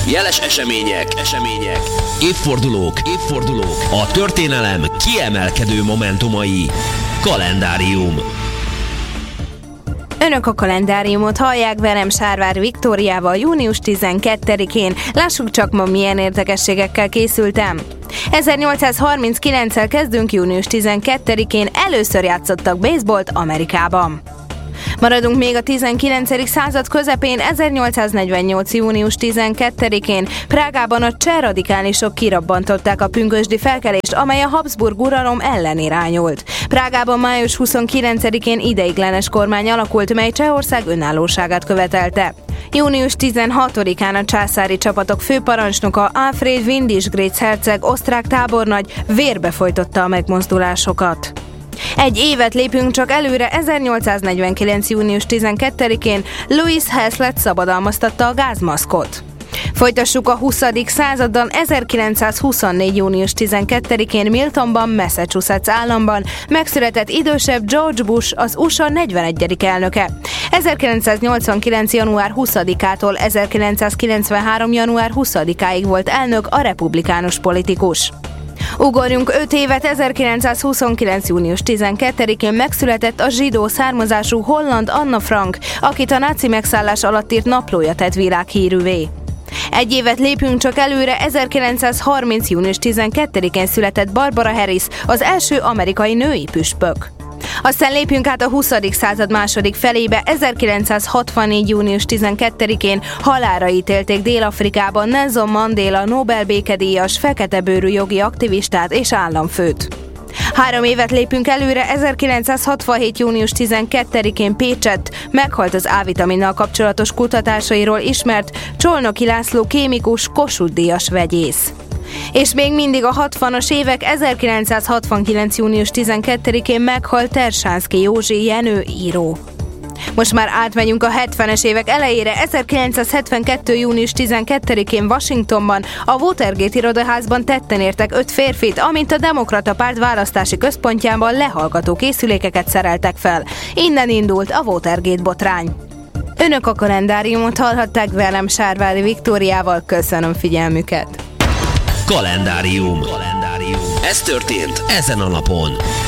Jeles események, évfordulók, a történelem kiemelkedő momentumai. Kalendárium. Önök a kalendáriumot hallják, velem Sárvár Viktóriával június 12-én. Lássuk csak ma milyen érdekességekkel készültem. 1839-el kezdünk, június 12-én először játszottak baseballt Amerikában. Maradunk még a 19. század közepén, 1848. június 12-én Prágában a cseh radikálisok kirabbantották a pünkösdi felkelést, amely a Habsburg uralom ellen irányult. Prágában május 29-én ideiglenes kormány alakult, mely Csehország önállóságát követelte. Június 16-án a császári csapatok főparancsnoka Alfred Windisch-Graetz herceg osztrák tábornagy vérbe folytotta a megmozdulásokat. Egy évet lépünk csak előre, 1849. június 12-én Louis Hazlitt szabadalmaztatta a gázmaszkot. Folytassuk a 20. századdal, 1924. június 12-én Miltonban, Massachusetts államban megszületett idősebb George Bush, az USA 41. elnöke. 1989. január 20-ától 1993. január 20-áig volt elnök, a republikánus politikus. Ugorjunk 5 évet, 1929. június 12-én megszületett a zsidó származású holland Anna Frank, akit a náci megszállás alatt írt naplója tett világhírűvé. Egy évet lépünk csak előre, 1930. június 12-én született Barbara Harris, az első amerikai női püspök. Aztán lépjünk át a 20. század második felébe, 1964. június 12-én halálra ítélték Dél-Afrikában Nelson Mandela Nobel békedíjas feketebőrű jogi aktivistát és államfőt. 3 évet lépünk előre, 1967. június 12-én Pécsett meghalt az A-vitaminnal kapcsolatos kutatásairól ismert Csolnoki László kémikus, Kossuth-díjas vegyész. És még mindig a 60-as évek, 1969. június 12-én meghalt Tersánszky Józsi Jenő író. Most már átmegyünk a 70-es évek elejére, 1972. június 12-én Washingtonban a Watergate irodaházban tetten értek 5 férfit, amint a Demokrata Párt választási központjában lehallgató készülékeket szereltek fel. Innen indult a Watergate botrány. Önök a kalendáriumot hallhatták, velem Sárvári Viktóriával, köszönöm figyelmüket. Kalendárium. Ez történt ezen a napon.